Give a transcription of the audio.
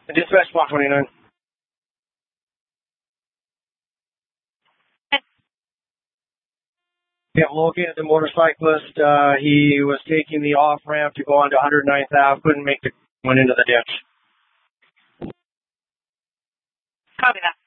Dispatch 129. Yeah, located the motorcyclist. He was taking the off ramp to go onto 109th Ave. Couldn't make the went into the ditch. Copy that.